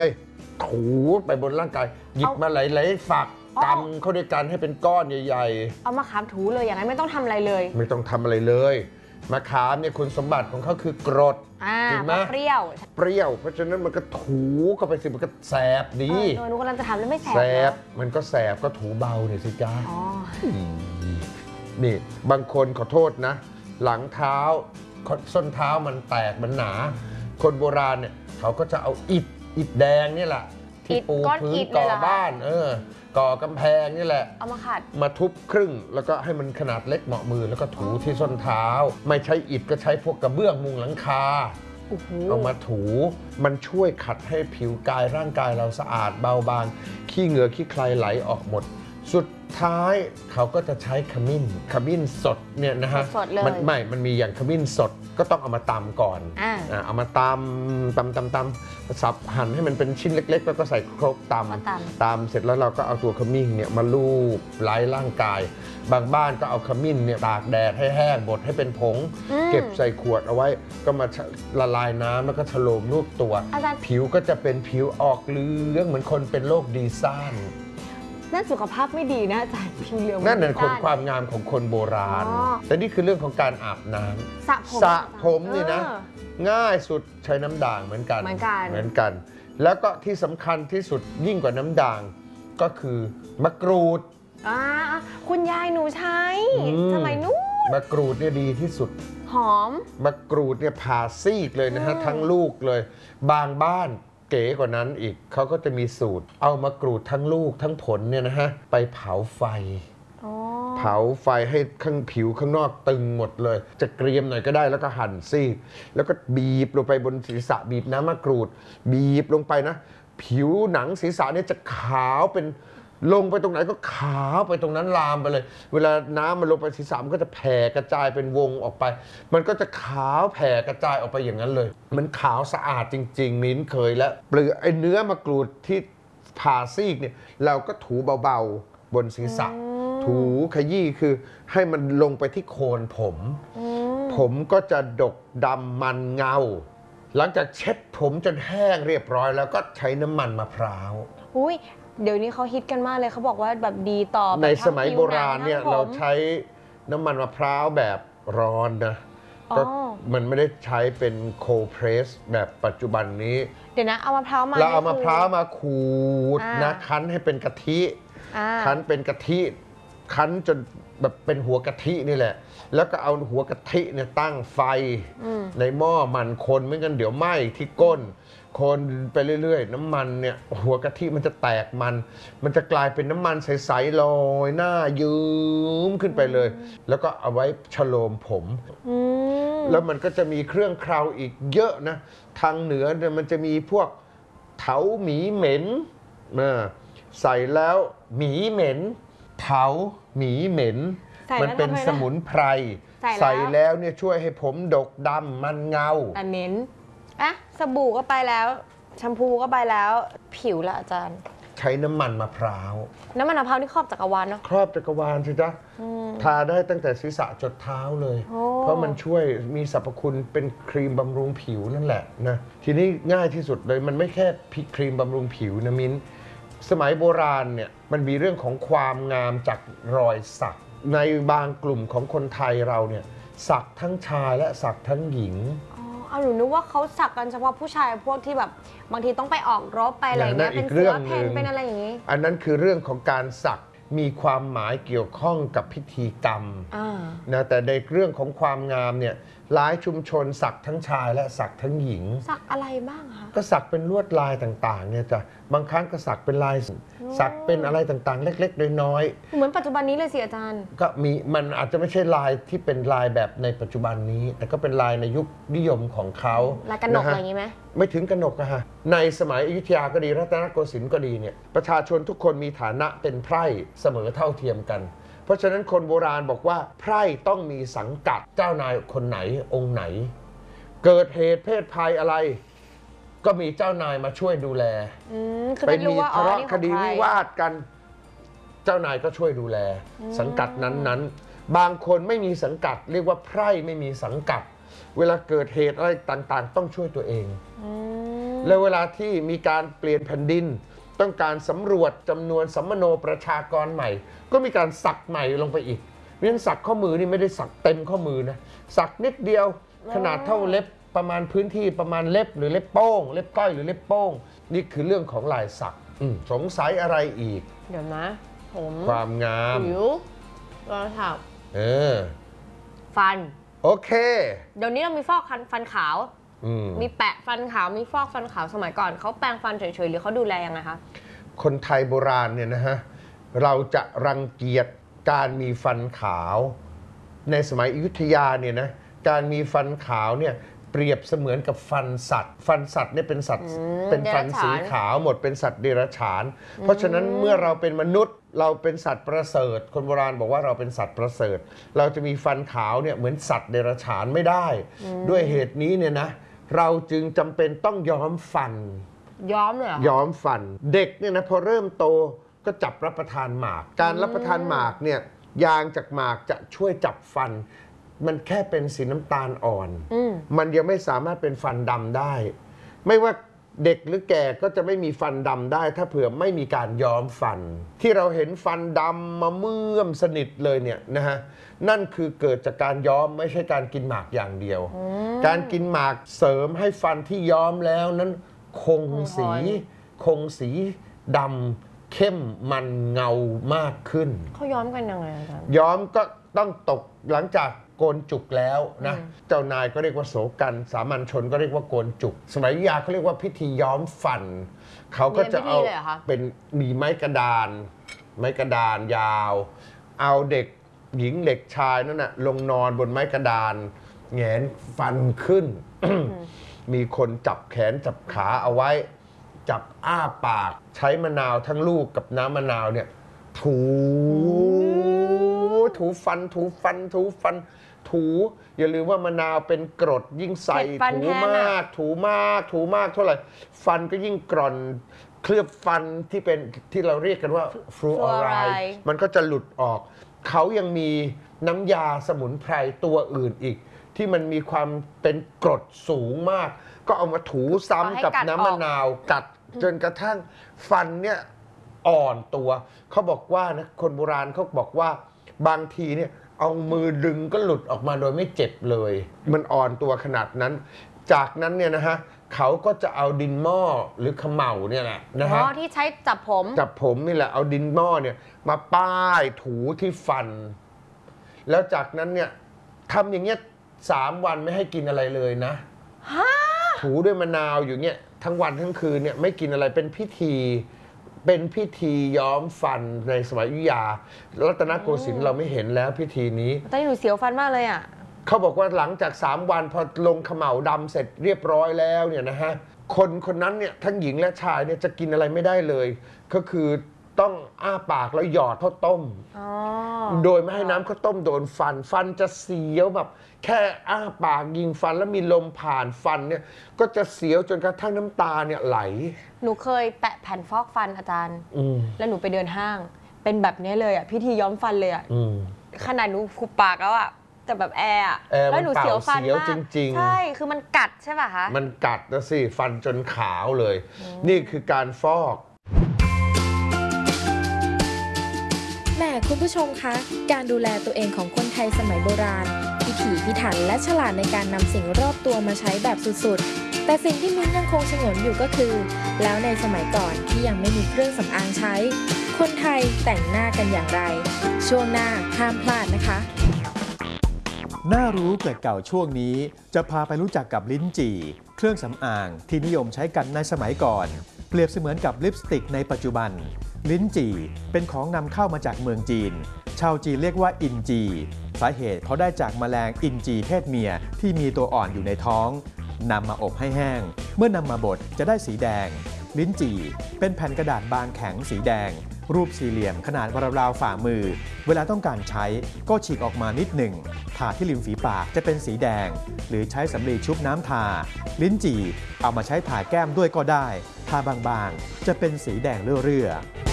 ถูไปบนร่างกายหยิบมาหลายๆฝักกำเข้าด้วยกันให้เป็นก้อนใหญ่ๆเอามะขามถูเลยอย่างนั้นไม่ต้องทำอะไรเลยไม่ต้องทำอะไรเลยมะขามเนี่ยคุณสมบัติของเขาคือกรดจริงไหมเปรี้ยวเพราะฉะนั้นมันก็ถูเข้าไปสิมันก็แสบดีหนูกำลังจะทำแล้วไม่แสบแสบมันก็แสบก็ถูเบาเนี่ยสิจ้านี่บางคนขอโทษนะหลังเท้าส้นเท้ามันแตกมันหนาคนโบราณเนี่ยเขาก็จะเอาอิฐแดงนี่แหละที่ปูพื้นก่อบ้านก่อกำแพงนี่แหละเอามาขัดมาทุบครึ่งแล้วก็ให้มันขนาดเล็กเหมาะมือแล้วก็ถูที่ส้นเท้าไม่ใช้อิฐก็ใช้พวกกระเบื้องมุงหลังคาเอามาถูมันช่วยขัดให้ผิวกายร่างกายเราสะอาดเบาบางขี้เหงื่อขี้ใครไหลออกหมดสุดท้ายเขาก็จะใช้ขมิ้นสดเนี่ยนะฮะมันมีอย่างขมิ้นสดก็ต้องเอามาตำก่อนเอามาตำสับหั่นให้มันเป็นชิ้นเล็กๆแล้วก็ใส่ครกตำเสร็จแล้วเราก็เอาตัวขมิ้นเนี่ยมาลูบไล้ร่างกายบางบ้านก็เอาขมิ้นเนี่ยตากแดดให้แห้งบดให้เป็นผงเก็บใส่ขวดเอาไว้ก็มาละลายน้ำแล้วก็ฉโลมรูปตัวผิวก็จะเป็นผิวออกเหลืองเหมือนคนเป็นโรคดีซ่านนั่นสุขภาพไม่ดีนะอาจารย์ผิวเหลืองนั่นเป็นความงามของคนโบราณแต่นี่คือเรื่องของการอาบน้ำสระผมนี่นะง่ายสุดใช้น้ำด่างเหมือนกันแล้วก็ที่สำคัญที่สุดยิ่งกว่าน้ำด่างก็คือมะกรูดคุณยายหนูใช้สมัยนู้นมะกรูดเนี่ยดีที่สุดหอมมะกรูดเนี่ยผ่าซีกเลยนะฮะทั้งลูกเลยบางบ้านเก๋กว่านั้นอีกเขาก็จะมีสูตรเอามะกรูดทั้งลูกทั้งผลเนี่ยนะฮะไปเผาไฟให้ข้างผิวข้างนอกตึงหมดเลยจะเกรียมหน่อยก็ได้แล้วก็หั่นซีกแล้วก็บีบลงไปบนศีรษะบีบน้ำมะกรูดบีบลงไปนะผิวหนังศีรษะเนี่ยจะขาวเป็นลงไปตรงไหนก็ขาวไปตรงนั้นลามไปเลยเวลาน้ำมันลงไปศีรษะมันก็จะแผ่กระจายเป็นวงออกไปมันก็จะขาวแผ่กระจายออกไปอย่างนั้นเลยมันขาวสะอาดจริงๆมิ้นเคยแล้วเปลือกไอ้เนื้อมะกรูดที่ผ่าซีกเนี่ยเราก็ถูเบาๆบนศีรษะถูขยี้คือให้มันลงไปที่โคนผมก็จะดกดำมันเงาหลังจากเช็ดผมจนแห้งเรียบร้อยแล้วก็ใช้น้ำมันมะพร้าวเดี๋ยวนี้เขาฮิตกันมากเลยเขาบอกว่าแบบดีต่อในสมัยโบราณเนี่ยเราใช้น้ำมันมะพร้าวแบบร้อนนะก็มันไม่ได้ใช้เป็นโคเพรสแบบปัจจุบันนี้เดี๋ยวนะเอามะพร้าวมาเราเอามะพร้าวมาขูดนะคั้นให้เป็นกะทิคั้นเป็นกะทิคั้นจนแบบเป็นหัวกะทินี่แหละแล้วก็เอาหัวกะทิเนี่ยตั้งไฟในหม้อมันคนไม่งั้นเดี๋ยวไหม้ที่ก้นคนไปเรื่อยๆน้ำมันเนี่ยหัวกะทิมันจะแตกมันจะกลายเป็นน้ำมันใสๆลอยหน้ายืมขึ้นไปเลยแล้วก็เอาไว้ฉโลมผมแล้วมันก็จะมีเครื่องเคราอีกเยอะนะทางเหนือเนี่ยมันจะมีพวกเถาหมีเหม็นใส่แล้วหมีเหม็นเถาหมีเหม็นมันเป็นสมุนไพรใส่แล้วเนี่ยช่วยให้ผมดกดำมันเงาแต่เหม็นสบู่ก็ไปแล้วแชมพูก็ไปแล้วผิวละอาจารย์ใช้น้ำมันมะพร้าวนี่ครอบจักรวาลเนาะครอบจักรวาลสิจ๊ะทาได้ตั้งแต่ศีรษะจดเท้าเลยเพราะมันช่วยมีสรรพคุณเป็นครีมบำรุงผิวนั่นแหละนะทีนี้ง่ายที่สุดเลยมันไม่แค่ครีมบำรุงผิวนะมิ้นสมัยโบราณเนี่ยมันมีเรื่องของความงามจากรอยสักในบางกลุ่มของคนไทยเราเนี่ยสักทั้งชายและสักทั้งหญิงหนูนึกว่าเขาสักกันเฉพาะผู้ชายพวกที่แบบบางทีต้องไปออกรบไปอะไรเงี้ยเป็นเสื้อเพนเป็นอะไรอย่างนี้อันนั้นคือเรื่องของการสักมีความหมายเกี่ยวข้องกับพิธีกรรมนะแต่ในเรื่องของความงามเนี่ยหลายชุมชนสักทั้งชายและสักทั้งหญิงสักอะไรบ้างคะก็สักเป็นลวดลายต่างๆเนี่ยจ้ะบางครั้งก็สักเป็นลายสักเป็นอะไรต่างๆเล็กๆน้อยๆเหมือนปัจจุบันนี้เลยสิอาจารย์ก็มีมันอาจจะไม่ใช่ลายที่เป็นลายแบบในปัจจุบันนี้แต่ก็เป็นลายในยุคนิยมของเขาลายกระหนกอะไรอย่างนี้ไหมไม่ถึงกระหนกอะฮะในสมัยอยุธยาก็ดีรัตนโกสินทร์ก็ดีเนี่ยประชาชนทุกคนมีฐานะเป็นไพร่เสมอเท่าเทียมกันเพราะฉะนั้นคนโบราณบอกว่าไพร่ต้องมีสังกัดเจ้านายคนไหนองค์ไหนเกิดเหตุเพศภัยอะไรก็มีเจ้านายมาช่วยดูแลไปมีทะเลาะคดีวิวาทกันเจ้านายก็ช่วยดูแลสังกัดนั้นๆบางคนไม่มีสังกัดเรียกว่าไพร่ไม่มีสังกัดเวลาเกิดเหตุอะไรต่างๆต้องช่วยตัวเองแล้วเวลาที่มีการเปลี่ยนแผ่นดินต้องการสำรวจจำนวนสัมมโนประชากรใหม่ก็มีการสักใหม่ลงไปอีกเพราะฉะนั้นสักข้อมือนี่ไม่ได้สักเต็มข้อมือนะสักนิดเดียวขนาดเท่าเล็บประมาณพื้นที่ประมาณเล็บหรือเล็บโป้งเล็บก้อยหรือเล็บโป้งนี่คือเรื่องของลายสักสงสัยอะไรอีกเดี๋ยวนะผมความงามผิวรอยถักฟันโอเคเดี๋ยวนี้เรามีฟอกฟันขาวมีแปะฟันขาวมีฟอกฟันขาวสมัยก่อนเขาแปรงฟันเฉยๆหรือเขาดูแลยังไงคะคนไทยโบราณเนี่ยนะฮะเราจะรังเกียจการมีฟันขาวในสมัยอยุธยาเนี่ยนะการมีฟันขาวเนี่ยเปรียบเสมือนกับฟันสัตว์ฟันสัตว์เนี่ยเป็นสัตว์เป็นฟันสีขาวหมดเป็นสัตว์เดรัจฉานเพราะฉะนั้นเมื่อเราเป็นมนุษย์เราเป็นสัตว์ประเสริฐคนโบราณบอกว่าเราเป็นสัตว์ประเสริฐเราจะมีฟันขาวเนี่ยเหมือนสัตว์เดรัจฉานไม่ได้ด้วยเหตุนี้เนี่ยนะเราจึงจำเป็นต้องย้อมฟันย้อมเลยเหรอย้อมฟันเด็กเนี่ยนะพอเริ่มโตก็จับรับประทานหมากการรับประทานหมากเนี่ยยางจากหมากจะช่วยจับฟันมันแค่เป็นสีน้ำตาลอ่อนมันยังไม่สามารถเป็นฟันดำได้ไม่ว่าเด็กหรือแก่ก็จะไม่มีฟันดำได้ถ้าเผื่อไม่มีการย้อมฟันที่เราเห็นฟันดำมาเมื่อมสนิทเลยเนี่ยนะฮะนั่นคือเกิดจากการย้อมไม่ใช่การกินหมากอย่างเดียวการกินหมากเสริมให้ฟันที่ย้อมแล้วนั้นคงสีดำเข้มมันเงามากขึ้นเขาย้อมกันยังไงอาจารย์ย้อมก็ต้องตกหลังจากโกนจุกแล้วนะเจ้านายก็เรียกว่าโสกันสามัญชนก็เรียกว่าโกนจุกสมัยยุธยาเขาเรียกว่าพิธีย้อมฟันเขาก็จะเอาเป็นมีไม้กระดานยาวเอาเด็กหญิงเด็กชายนั่นน่ะลงนอนบนไม้กระดานแงนฟันขึ้น มีคนจับแขนจับขาเอาไว้จับอ้าปากใช้มะนาวทั้งลูกกับน้ำมะนาวเนี่ยถูฟันอย่าลืมว่ามะนาวเป็นกรดยิ่งใส่ถูมากเท่าไหร่ฟันก็ยิ่งกร่อนเคลือบฟันที่เป็นที่เราเรียกกันว่าฟลูออไรด์มันก็จะหลุดออกเขายังมีน้ำยาสมุนไพรตัวอื่นอีกที่มันมีความเป็นกรดสูงมากก็เอามาถูซ้ำกับน้ำมะนาวกัดจนกระทั่งฟันเนี่ยอ่อนตัวเขาบอกว่านะคนโบราณเขาบอกว่าบางทีเนี่ยเอามือดึงก็หลุดออกมาโดยไม่เจ็บเลยมันอ่อนตัวขนาดนั้นจากนั้นเนี่ยนะฮะเขาก็จะเอาดินหม้อหรือเขม่าเนี่ยแหละนะฮะที่ใช้จับผมนี่แหละเอาดินหม้อเนี่ยมาป้ายถูที่ฟันแล้วจากนั้นเนี่ยทำอย่างเงี้ย3 วันไม่ให้กินอะไรเลยนะถูด้วยมะนาวอยู่เงี้ยทั้งวันทั้งคืนเนี่ยไม่กินอะไรเป็นพิธีย้อมฟันในสมัยอยุธยารัตนโกสินทร์เราไม่เห็นแล้วพิธีนี้แต่หนูเสียวฟันมากเลยอ่ะเขาบอกว่าหลังจาก3 วันพอลงเขม่าดำเสร็จเรียบร้อยแล้วเนี่ยนะฮะคนนั้นเนี่ยทั้งหญิงและชายเนี่ยจะกินอะไรไม่ได้เลยก็คือต้องอ้าปากแล้วหยอดข้าวต้มโดยไม่ให้น้ำข้าวต้มโดนฟันจะเสียวแบบแค่อ้าปากยิงฟันแล้วมีลมผ่านฟันเนี่ยก็จะเสียวจนกระทั่งน้ำตาเนี่ยไหลหนูเคยแปะแผ่นฟอกฟันอาจารย์แล้วหนูไปเดินห้างเป็นแบบนี้เลยอ่ะพิธีย้อมฟันเลยอ่ะขนาดหนูขุบปากแล้วอ่ะแต่แบบแอร์แล้วหนูเสียวฟันมากใช่คือมันกัดใช่ป่ะคะมันกัดนะสิฟันจนขาวเลยนี่คือการฟอกคุณผู้ชมคะการดูแลตัวเองของคนไทยสมัยโบราณพิถีพิถันและฉลาดในการนำสิ่งรอบตัวมาใช้แบบสุดๆแต่สิ่งที่มิ้นยังคงฉงนอยู่ก็คือแล้วในสมัยก่อนที่ยังไม่มีเครื่องสำอางใช้คนไทยแต่งหน้ากันอย่างไรช่วงหน้าห้ามพลาดนะคะน่ารู้เกิดเก่าช่วงนี้จะพาไปรู้จักกับลิ้นจี่เครื่องสำอางที่นิยมใช้กันในสมัยก่อนเปรียบเสมือนกับลิปสติกในปัจจุบันลิ้นจี่เป็นของนำเข้ามาจากเมืองจีนชาวจีนเรียกว่าอินจีสาเหตุเพราะได้จากแมลงอินจีเพศเมียที่มีตัวอ่อนอยู่ในท้องนำมาอบให้แห้งเมื่อนำมาบดจะได้สีแดงลิ้นจี่เป็นแผ่นกระดาษบางแข็งสีแดงรูปสี่เหลี่ยมขนาดราวๆฝ่ามือเวลาต้องการใช้ก็ฉีกออกมานิดหนึ่งทาที่ริมฝีปากจะเป็นสีแดงหรือใช้สำลีชุบน้ำทาลิ้นจี่เอามาใช้ทาแก้มด้วยก็ได้ทาบางๆจะเป็นสีแดงเรื่อยๆ